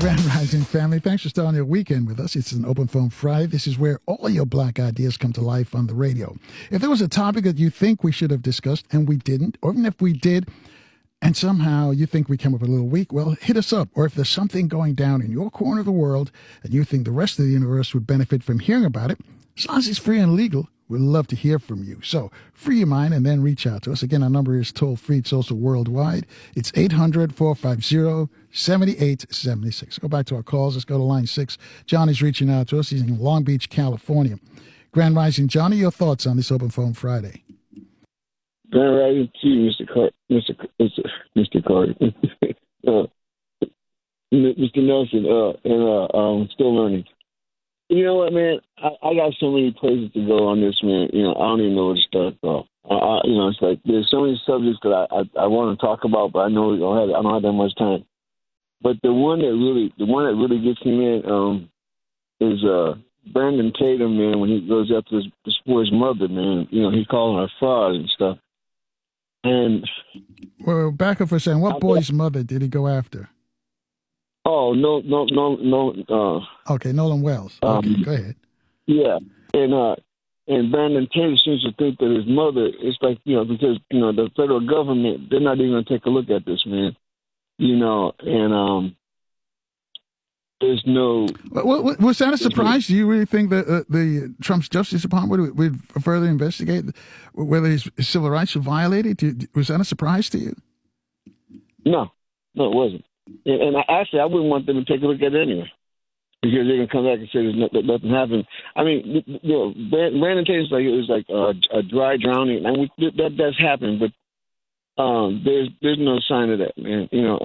Grand Rising family. Thanks for starting your weekend with us. It's an Open Phone Friday. This is where all your black ideas come to life on the radio. If there was a topic that you think we should have discussed and we didn't, or even if we did and somehow you think we came up a little weak, well, hit us up. Or if there's something going down in your corner of the world and you think the rest of the universe would benefit from hearing about it, as long as it's free and legal, we'd love to hear from you. So free your mind and then reach out to us. Again, our number is toll-free. It's also worldwide. It's 800-450-7876. Go back to our calls. Let's go to line 6. Johnny's reaching out to us. He's in Long Beach, California. Grand Rising, Johnny, your thoughts on this Open Phone Friday? Grand Rising to you, Mr. Carter. Mr. Nelson, and still learning. You know what, man? I got so many places to go on this, man. You know, I don't even know where to start, bro. You know, it's like there's so many subjects that I want to talk about, but I know I don't have that much time. But the one that really gets me, man, is Brandon Tatum, man. When he goes after his mother, man. You know, he's calling her fraud and stuff. And well, back up for a second. What boy's mother did he go after? Oh, no. Okay, Nolan Wells. Okay, go ahead. Yeah, and Brandon Tatum seems to think that his mother, it's like, you know, because, you know, the federal government, they're not even going to take a look at this, man. You know, and there's no... Well, was that a surprise? Do you really think that the Trump's Justice Department would further investigate whether his civil rights were violated? Was that a surprise to you? No, it wasn't. And I wouldn't want them to take a look at it anyway, because they're gonna come back and say nothing happened. I mean, you know, Brandon Tatum's like, it was like a dry drowning, and that does happen, but there's no sign of that, man. You know,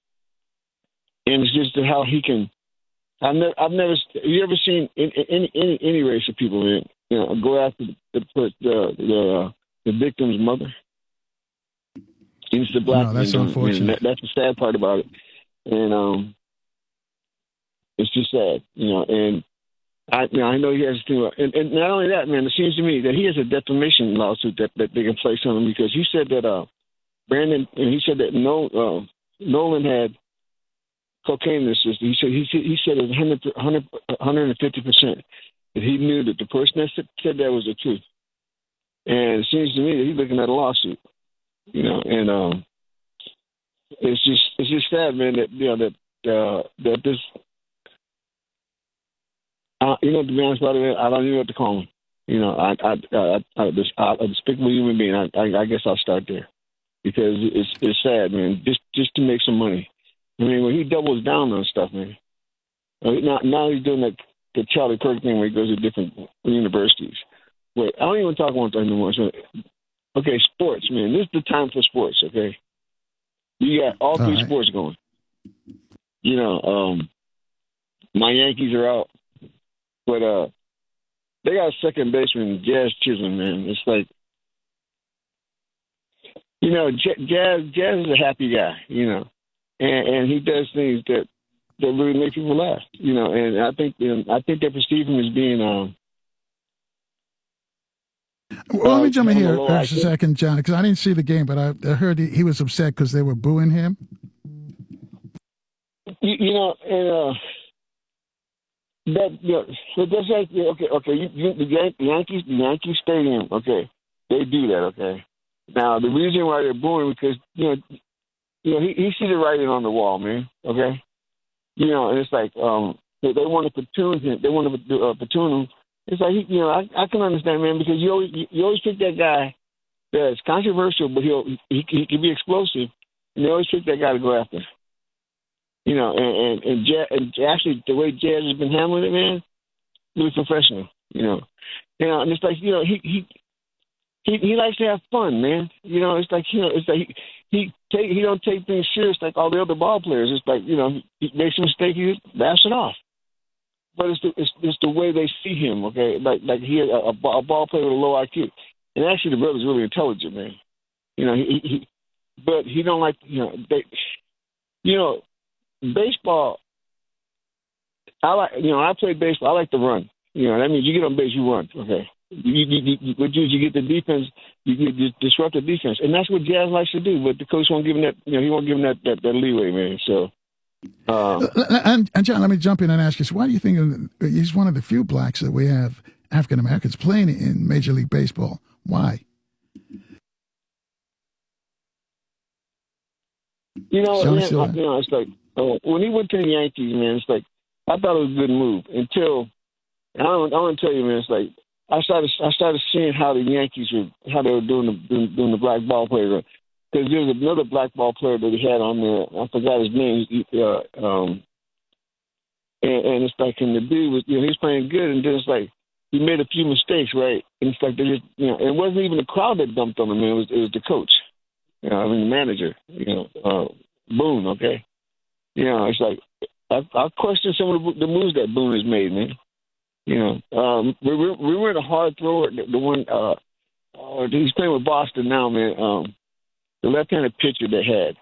and it's just how he can. I've never. Have you ever seen any race of people, man, you know, go after the victim's mother? It's the black. No, that's unfortunate. That's the sad part about it. And it's just sad, you know. And I know he has to, and not only that, man. It seems to me that he has a defamation lawsuit that they can place on him, because he said that Brandon, and he said that Nolan had cocaine in his system. He said it was 150%. That he knew that the person that said that was the truth. And it seems to me that he's looking at a lawsuit, you know. And it's just sad, man, that, you know, that this, you know, to be honest about it, I don't even know what to call him. You know, a despicable human being. I guess I'll start there, because it's sad, man. Just to make some money. I mean, when he doubles down on stuff, man. Now he's doing that the Charlie Kirk thing where he goes to different universities. Wait, I don't even talk about that anymore. So, okay, sports, man. This is the time for sports. Okay. You got all three sports going. You know, my Yankees are out, but they got a second baseman, Jazz Chisholm, man. It's like, you know, Jazz is a happy guy, you know, and he does things that really make people laugh, you know. And I think they perceive him as being well, let me jump in here for a second, John, because I didn't see the game, but I heard he was upset because they were booing him. You know, and that, you know, so that's like, okay. The Yankee Stadium, okay, they do that, okay. Now the reason why they're booing, because you know he sees the writing on the wall, man, okay. You know, and it's like they want to platoon him. They want to platoon him. It's like, you know, I can understand, man, because you always pick that guy that's controversial, but he can be explosive, and they always pick that guy to go after. You know, and actually the way Jazz has been handling it, man, really professional. You know, and it's like, you know, he likes to have fun, man. You know, it's like, you know, it's like he don't take things serious like all the other ball players. It's like, you know, he makes a mistake, he just laughs it off. But it's the way they see him, okay? Like he a ball player with a low IQ, and actually the brother's really intelligent, man. You know, but he don't like, you know, baseball. I play baseball. I like to run. You know, that means you get on base, you run, okay? You get the defense, you disrupt the defense, and that's what Jazz likes to do. But the coach won't give him that. You know, he won't give him that leeway, man. So And John, let me jump in and ask you, so why do you think he's one of the few blacks that we have African Americans playing in Major League Baseball? Why? Man, it's like when he went to the Yankees, man, it's like I thought it was a good move until I want to tell you, man, it's like I started seeing how the Yankees were doing the black ball player. Because there's another black ball player that he had on there. I forgot his name. And it's like, and the dude was, he's playing good, and then it's like he made a few mistakes, right? And it's like they just, it wasn't even the crowd that dumped on him. It was the coach. The manager. Boone. Okay. It's like I question some of the moves that Boone has made, man. We were in a hard thrower. The one he's playing with Boston now, man. The left-handed pitcher they had,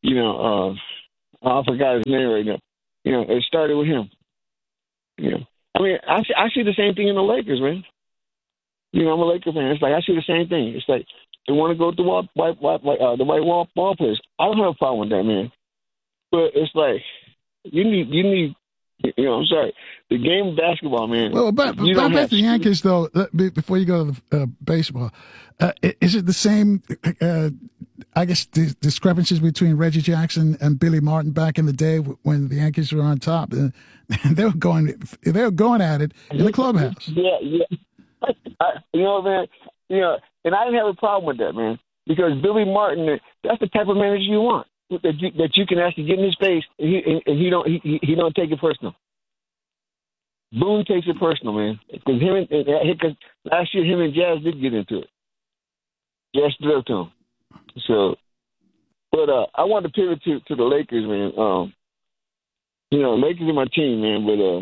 I forgot his name right now. It started with him. I mean, I see the same thing in the Lakers, man. I'm a Laker fan. It's like I see the same thing. It's like they want to go with the white wall ball players. I don't have a problem with that, man. But it's like you need. I'm sorry. The game of basketball, man. Well, but back to the Yankees, though. Before you go to the baseball, is it the same? I guess the discrepancies between Reggie Jackson and Billy Martin back in the day when the Yankees were on top, and they were going at it in the clubhouse. Yeah. Man. And I didn't have a problem with that, man, because Billy Martin, that's the type of manager you want. That you can actually get in his face and he don't take it personal. Boone takes it personal, man. Because last year him and Jazz did get into it. Jazz stood up to him. So, but I want to pivot to the Lakers, man. Lakers are my team, man, but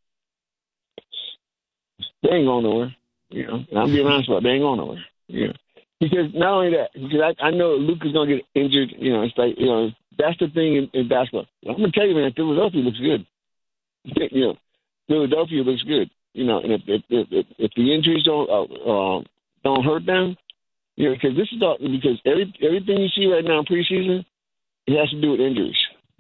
they ain't going nowhere. I'm being honest about it. They ain't going nowhere. Because not only that, because I know Luka's going to get injured. It's like, that's the thing in basketball. I'm going to tell you, man, Philadelphia looks good. Philadelphia looks good. And if the injuries don't hurt them, because this is all, because everything you see right now in preseason, it has to do with injuries.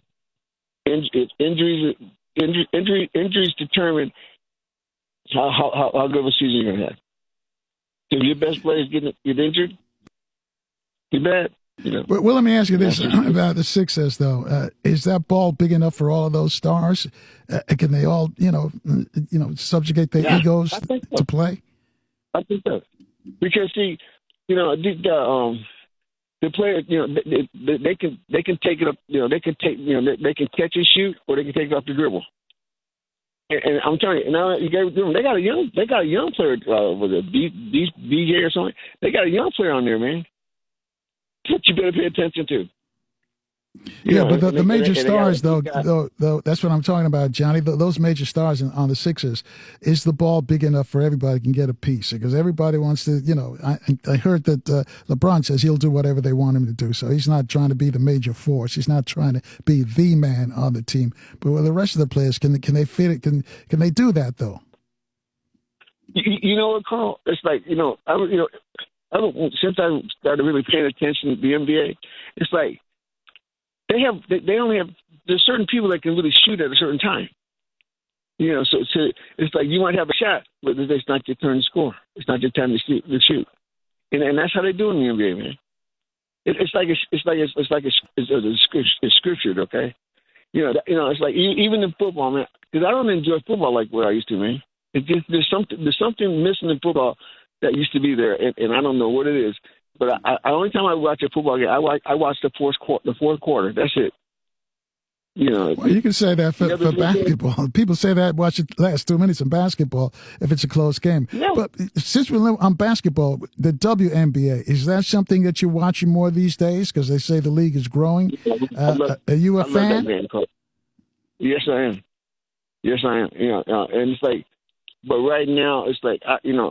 Injuries determine how good of a season you're going to have. If your best players get injured, too bad. Well, let me ask you this about the Sixers, though. Is that ball big enough for all of those stars? Can they all, subjugate their egos to play? I think so. Because see, the players, they can take it up. They can catch and shoot, or they can take it off the dribble. And I'm telling you, now they got a young player. Was it BJ or something? They got a young player on there, man. That you better pay attention to. But the major stars, though, that's what I'm talking about, Johnny. Those major stars on the Sixers, is the ball big enough for everybody can get a piece? Because everybody wants to, I heard that LeBron says he'll do whatever they want him to do. So he's not trying to be the major force. He's not trying to be the man on the team. But with the rest of the players, can they fit it? Can they do that, though? You know what, Carl? It's like, since I started really paying attention to the NBA, it's like, they only have, there's certain people that can really shoot at a certain time. So it's like you might have a shot, but it's not your turn to score. It's not your time to shoot. And that's how they do in the NBA, man. It's scriptured, okay? It's like even in football, man. Because I don't enjoy football like what I used to, man. It's just there's something missing in football that used to be there, and I don't know what it is. But the only time I watch a football game, I watch the fourth quarter. That's it. Well, you can say that for basketball. People say that watch the last 2 minutes in basketball if it's a close game. Yeah. But since we're on basketball, the WNBA, is that something that you're watching more these days? Because they say the league is growing. Are you a fan? Yes, I am. And it's like, but right now it's like,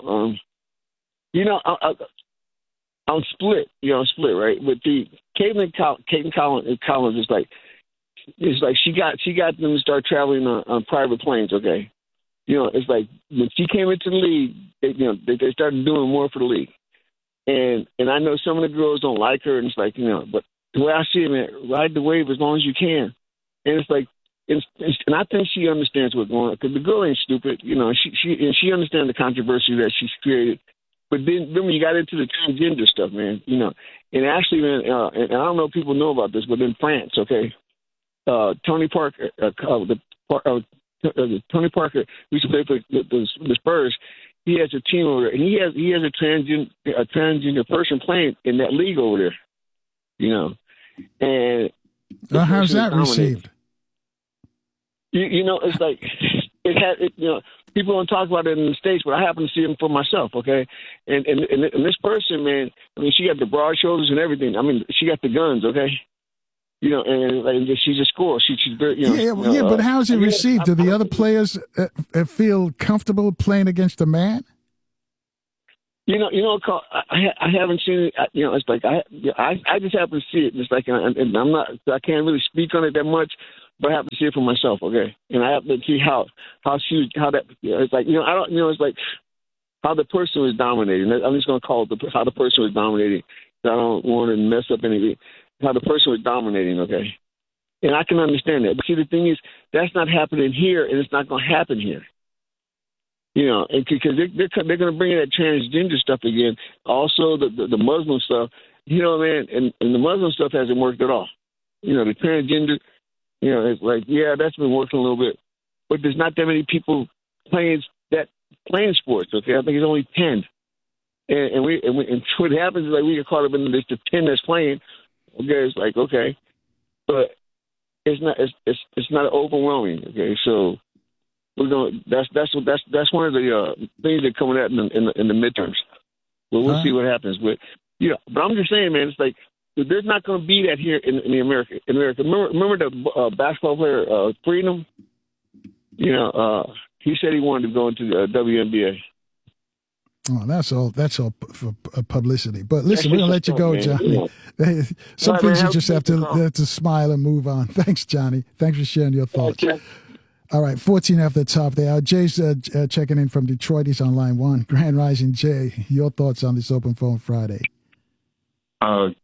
I'm split. I'm split, right? But the Caitlin Collins is like, she got them to start traveling on private planes. Okay, it's like when she came into the league, they started doing more for the league, and I know some of the girls don't like her, and it's like, but the way I see it, man, ride the wave as long as you can. And it's like, and I think she understands what's going on because the girl ain't stupid, you know. She understands the controversy that she's created. But then when you got into the transgender stuff, man, you know, and actually, man, and I don't know if people know about this, but in France, okay, Tony Parker, Tony Parker used to play for the Spurs. He has a team over there, and he has a transgender person playing in that league over there, you know. And how's that received? You know, it's like you know, people don't talk about it in the States, but I happen to see them for myself, okay? And this person, man, I mean, she got the broad shoulders and everything. I mean, she got the guns, okay? You know, and like, she's a scorer. She's very, you know. But how's it received? Do the other players feel comfortable playing against a man? You know, I haven't seen it. You know, it's like I just happen to see it. It's like, and I can't really speak on it that much, but I have to see it for myself, okay? And I have to see how that, you know, it's like, you know, I don't, you know, it's like how the person was dominating. I'm just going to call it how the person was dominating. I don't want to mess up anything. How the person was dominating, okay? And I can understand that. But see, the thing is, that's not happening here, and it's not going to happen here. You know, because they're going to bring in that transgender stuff again. Also, the Muslim stuff. You know, man, and the Muslim stuff hasn't worked at all. You know, the transgender, you know, it's like, yeah, that's been working a little bit. But there's not that many people playing sports, okay? I think it's only 10. And what happens is, like, we get caught up in this, the 10 that's playing. Okay, it's like, okay. But it's not overwhelming, okay? So we're going. That's one of the things that are coming out in the midterms. But we'll see what happens. But but I'm just saying, man, it's like there's not going to be that here in America. In America, remember the basketball player Freedom? You know, he said he wanted to go into the WNBA. Oh, that's all for publicity. But listen, we're going to let you go, Johnny. Some things you just have to smile and move on. Thanks, Johnny. Thanks for sharing your thoughts. Okay. All right, 14 after the top there. Jay's checking in from Detroit. He's on line 1. Grand Rising, Jay. Your thoughts on this Open Phone Friday? Grand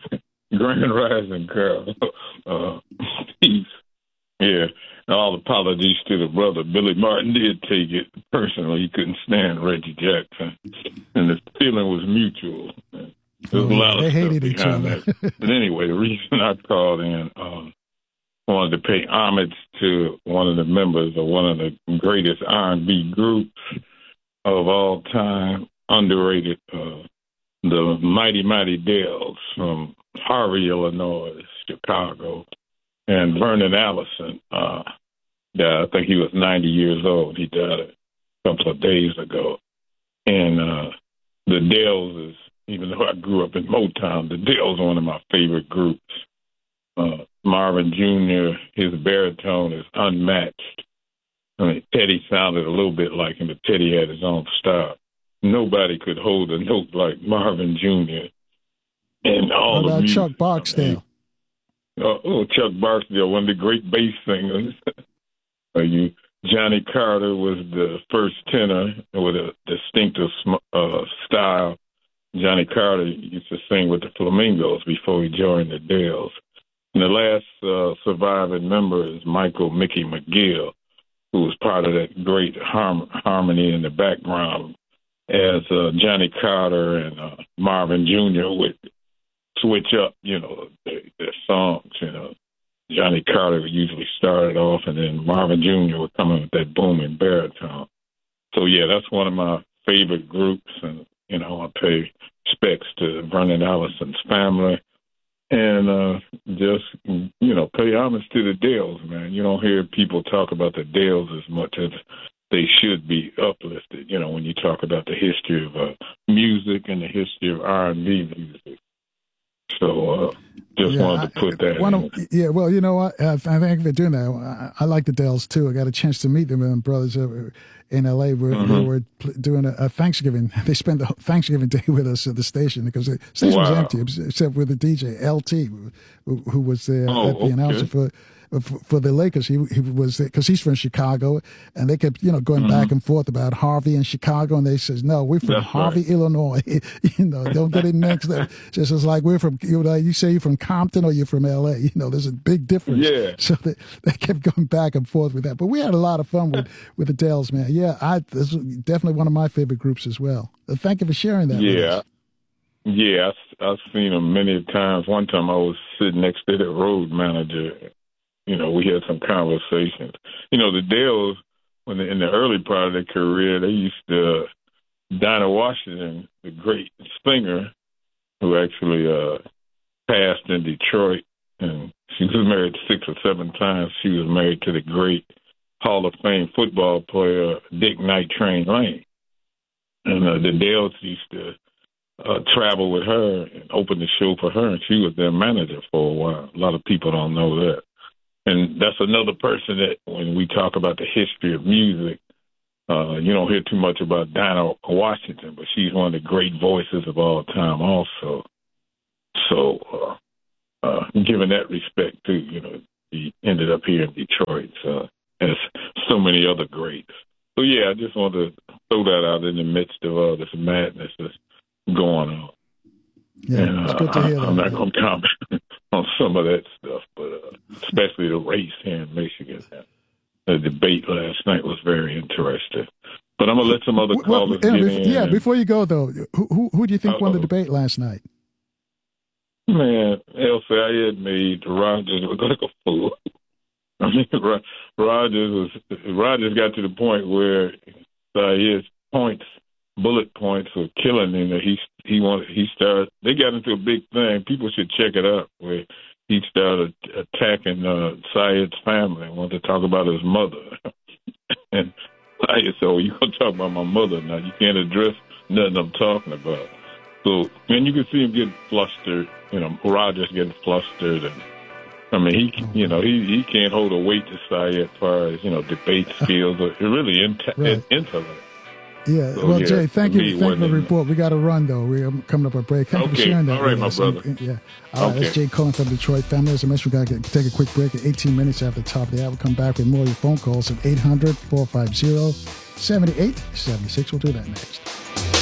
Rising, Carl. Peace. Yeah. All apologies to the brother. Billy Martin did take it personally. He couldn't stand Reggie Jackson, and the feeling was mutual. There was a lot of stuff behind that. But anyway, the reason I called in, wanted to pay homage to one of the members of one of the greatest R&B groups of all time, underrated, the Mighty Mighty Dells from Harvey, Illinois, Chicago, and Vernon Allison. I think he was 90 years old. He died a couple of days ago. And the Dells is, even though I grew up in Motown, the Dells are one of my favorite groups. Marvin Jr., his baritone is unmatched. I mean, Teddy sounded a little bit like him, but Teddy had his own style. Nobody could hold a note like Marvin Jr. And all the music. Chuck Barksdale. Chuck Barksdale, one of the great bass singers. Johnny Carter was the first tenor with a distinctive style. Johnny Carter used to sing with the Flamingos before he joined the Dells. And the last surviving member is Michael Mickey McGill, who was part of that great harmony in the background as Johnny Carter and Marvin Jr. would switch up, their songs, Johnny Carter usually started off, and then Marvin Jr. would come in with that booming baritone. So, yeah, that's one of my favorite groups, and, I pay respects to Vernon Allison's family, and just, pay homage to the Dells, man. You don't hear people talk about the Dells as much as they should be uplifted, when you talk about the history of music and the history of R&B music. So just wanted to put that in. Well, you know what? I thank you for doing that. I like the Dells, too. I got a chance to meet them and brothers in L.A. They were doing a Thanksgiving. They spent the Thanksgiving day with us at the station because the station was empty, except with the DJ, LT, who was there at the announcer for. for the Lakers. He was, because he's from Chicago, and they kept, going back and forth about Harvey and Chicago, and they says, no, we're from Harvey, Illinois. Don't get it mixed up. Just as like we're from, you say you're from Compton or you're from L.A. There's a big difference. Yeah. So they kept going back and forth with that. But we had a lot of fun with the Dells, man. Yeah, this is definitely one of my favorite groups as well. Thank you for sharing that. Yeah. Yeah, I've seen them many times. One time I was sitting next to the road manager. We had some conversations. The Dells, in the early part of their career, they used to, Dinah Washington, the great singer, who actually passed in Detroit, and she was married 6 or 7 times. She was married to the great Hall of Fame football player, Dick Night Train Lane. And the Dells used to travel with her and open the show for her, and she was their manager for a while. A lot of people don't know that. And that's another person that, when we talk about the history of music, you don't hear too much about Dinah Washington, but she's one of the great voices of all time also. So, given that respect, too, he ended up here in Detroit, as so many other greats. So, yeah, I just wanted to throw that out in the midst of all this madness that's going on. Yeah, and, it's good to hear that. I'm not going to comment on some of that stuff, but especially the race here in Michigan. The debate last night was very interesting. But I'm going to let some other callers get in. Yeah, before you go, though, who do you think won the debate last night? Man, Elsie, I had made Rogers look like a fool. I mean, Rogers got to the point where his bullet points were killing him. They got into a big thing. People should check it out, where he started attacking Syed's family and wanted to talk about his mother. And Syed said, you're going to talk about my mother now. You can't address nothing I'm talking about. So, and you can see him getting flustered, Rogers getting flustered. And I mean, he can't hold a weight to Syed as far as, debate skills or really intellect. Yeah. So, well, Jay, thank you for the report. We got to run, though. We're coming up a break. Thank you for sharing that. All right, my brother. Yeah. All right, that's Jay Cohen from Detroit Family. As I mentioned, we got to take a quick break at 18 minutes after the top of the hour. We'll come back with more of your phone calls at 800-450-7876. We'll do that next.